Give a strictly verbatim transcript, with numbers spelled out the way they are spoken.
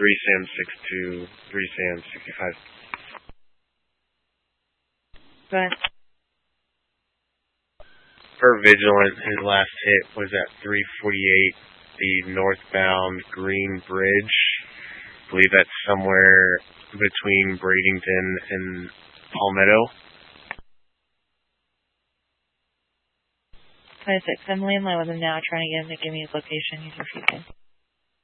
three Sam six two, three Sam sixty-five. Go ahead. Per Vigilant, his last hit was at three forty-eight, the northbound Green Bridge. I believe that's somewhere between Bradenton and Palmetto. twenty-six. I'm laying low with him now, trying to get him to give me his location. He's refusing.